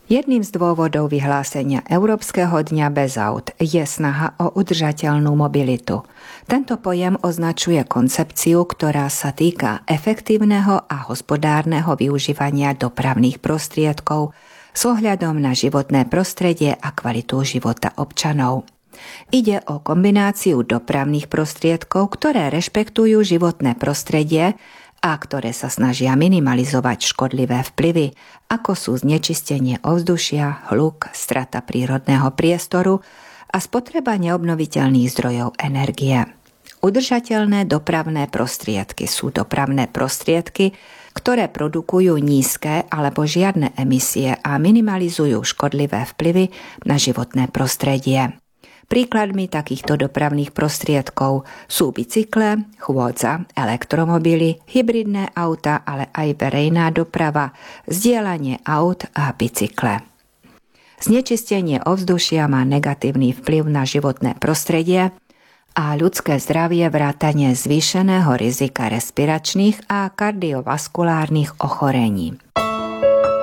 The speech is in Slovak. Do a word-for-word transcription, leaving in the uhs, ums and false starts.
Jedným z dôvodov vyhlásenia Európskeho dňa bez aut je snaha o udržateľnú mobilitu. Tento pojem označuje koncepciu, ktorá sa týka efektívneho a hospodárneho využívania dopravných prostriedkov s ohľadom na životné prostredie a kvalitu života občanov. Ide o kombináciu dopravných prostriedkov, ktoré rešpektujú životné prostredie a ktoré sa snažia minimalizovať škodlivé vplyvy, ako sú znečistenie ovzdušia, hluk, strata prírodného priestoru a spotreba neobnoviteľných zdrojov energie. Udržateľné dopravné prostriedky sú dopravné prostriedky, ktoré produkujú nízke alebo žiadne emisie a minimalizujú škodlivé vplyvy na životné prostredie. Príkladmi takýchto dopravných prostriedkov sú bicykle, chôdza, elektromobily, hybridné auta, ale aj verejná doprava, zdieľanie aut a bicykle. Znečistenie ovzdušia má negatívny vplyv na životné prostredie a ľudské zdravie vrátane zvýšeného rizika respiračných a kardiovaskulárnych ochorení.